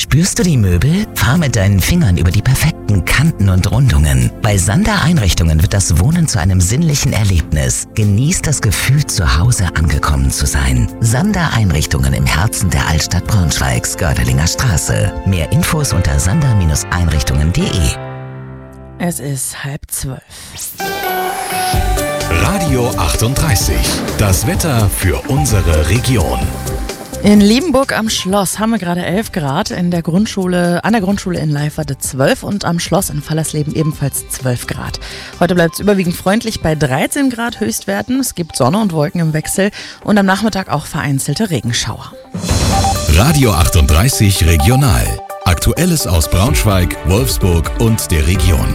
Spürst du die Möbel? Fahr mit deinen Fingern über die perfekten Kanten und Rundungen. Bei Sander Einrichtungen wird das Wohnen zu einem sinnlichen Erlebnis. Genieß das Gefühl, zu Hause angekommen zu sein. Sander Einrichtungen im Herzen der Altstadt Braunschweigs, Gördelinger Straße. Mehr Infos unter sander-einrichtungen.de. Es ist 11:30. Radio 38. Das Wetter für unsere Region. In Liebenburg am Schloss haben wir gerade 11 Grad, an der Grundschule in Leiferde 12 und am Schloss in Fallersleben ebenfalls 12 Grad. Heute bleibt es überwiegend freundlich bei 13 Grad Höchstwerten. Es gibt Sonne und Wolken im Wechsel und am Nachmittag auch vereinzelte Regenschauer. Radio 38 Regional. Aktuelles aus Braunschweig, Wolfsburg und der Region.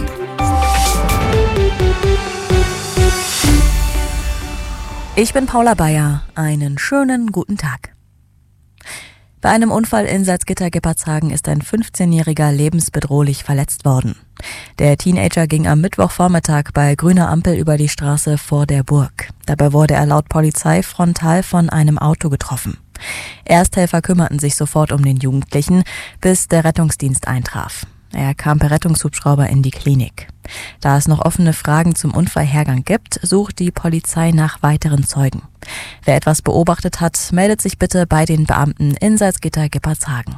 Ich bin Paula Bayer. Einen schönen guten Tag. Bei einem Unfall in Salzgitter-Geppartshagen ist ein 15-Jähriger lebensbedrohlich verletzt worden. Der Teenager ging am Mittwochvormittag bei grüner Ampel über die Straße vor der Burg. Dabei wurde er laut Polizei frontal von einem Auto getroffen. Ersthelfer kümmerten sich sofort um den Jugendlichen, bis der Rettungsdienst eintraf. Er kam per Rettungshubschrauber in die Klinik. Da es noch offene Fragen zum Unfallhergang gibt, sucht die Polizei nach weiteren Zeugen. Wer etwas beobachtet hat, meldet sich bitte bei den Beamten in Salzgitter-Geppartshagen.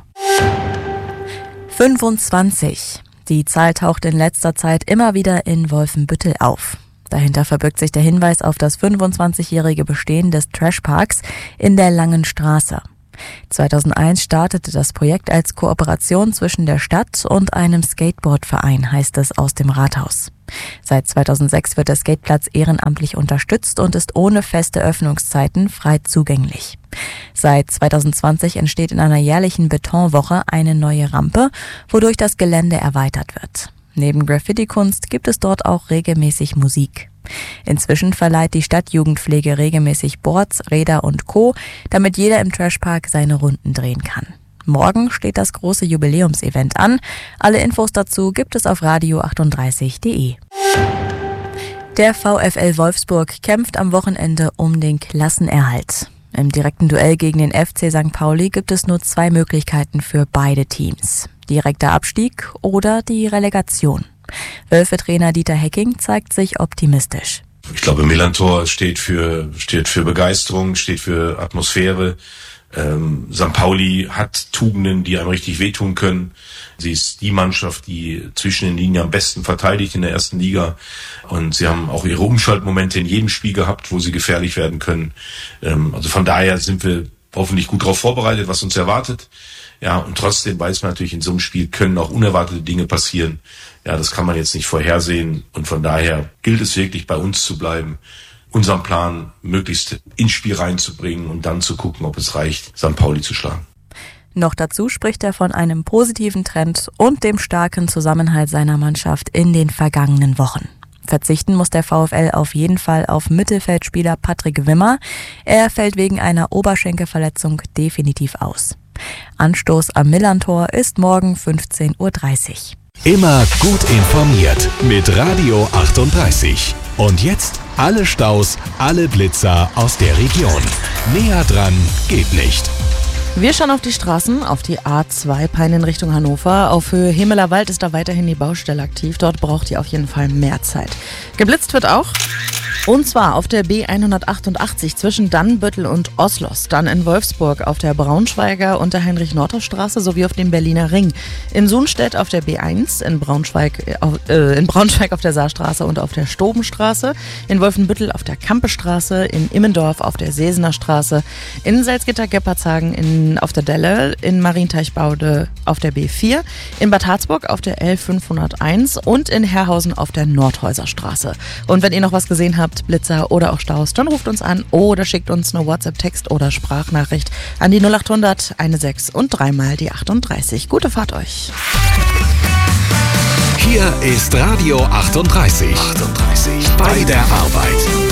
25. Die Zahl taucht in letzter Zeit immer wieder in Wolfenbüttel auf. Dahinter verbirgt sich der Hinweis auf das 25-jährige Bestehen des Trashparks in der Langen Straße. 2001 startete das Projekt als Kooperation zwischen der Stadt und einem Skateboardverein, heißt es aus dem Rathaus. Seit 2006 wird der Skateplatz ehrenamtlich unterstützt und ist ohne feste Öffnungszeiten frei zugänglich. Seit 2020 entsteht in einer jährlichen Betonwoche eine neue Rampe, wodurch das Gelände erweitert wird. Neben Graffiti-Kunst gibt es dort auch regelmäßig Musik. Inzwischen verleiht die Stadtjugendpflege regelmäßig Boards, Räder und Co., damit jeder im Trashpark seine Runden drehen kann. Morgen steht das große Jubiläumsevent an. Alle Infos dazu gibt es auf radio38.de. Der VfL Wolfsburg kämpft am Wochenende um den Klassenerhalt. Im direkten Duell gegen den FC St. Pauli gibt es nur 2 Möglichkeiten für beide Teams. Direkter Abstieg oder die Relegation. Wölfe-Trainer Dieter Hecking zeigt sich optimistisch. Ich glaube, Millantor steht für Begeisterung, steht für Atmosphäre. St. Pauli hat Tugenden, die einem richtig wehtun können. Sie ist die Mannschaft, die zwischen den Linien am besten verteidigt in der ersten Liga. Und sie haben auch ihre Umschaltmomente in jedem Spiel gehabt, wo sie gefährlich werden können. Also von daher sind wir hoffentlich gut darauf vorbereitet, was uns erwartet. Ja, und trotzdem weiß man natürlich, in so einem Spiel können auch unerwartete Dinge passieren. Ja, das kann man jetzt nicht vorhersehen. Und von daher gilt es wirklich, bei uns zu bleiben, unseren Plan möglichst ins Spiel reinzubringen und dann zu gucken, ob es reicht, St. Pauli zu schlagen. Noch dazu spricht er von einem positiven Trend und dem starken Zusammenhalt seiner Mannschaft in den vergangenen Wochen. Verzichten muss der VfL auf jeden Fall auf Mittelfeldspieler Patrick Wimmer. Er fällt wegen einer Oberschenkelverletzung definitiv aus. Anstoß am Millantor ist morgen 15:30 Uhr. Immer gut informiert mit Radio 38. Und jetzt alle Staus, alle Blitzer aus der Region. Näher dran geht nicht. Wir schauen auf die Straßen, auf die A2 Peine in Richtung Hannover. Auf Höhe Hemeler Wald ist da weiterhin die Baustelle aktiv. Dort braucht ihr auf jeden Fall mehr Zeit. Geblitzt wird auch. Und zwar auf der B188 zwischen Dannenbüttel und Oslos, dann in Wolfsburg auf der Braunschweiger und der Heinrich-Notter-Straße sowie auf dem Berliner Ring. In Sunstedt auf der B1, in Braunschweig auf der Saarstraße und auf der Stobenstraße, in Wolfenbüttel auf der Kampestraße, in Immendorf auf der Sesener Straße, in Salzgitter-Geppartshagen auf der Delle, in Marienteichbaude auf der B4, in Bad Harzburg auf der L501 und in Herrhausen auf der Nordhäuser Straße. Und wenn ihr noch was gesehen habt, Blitzer oder auch Staus, dann ruft uns an oder schickt uns eine WhatsApp-Text oder Sprachnachricht an die 0800 16 und 3 mal die 38. Gute Fahrt euch. Hier ist Radio 38. Bei der Arbeit.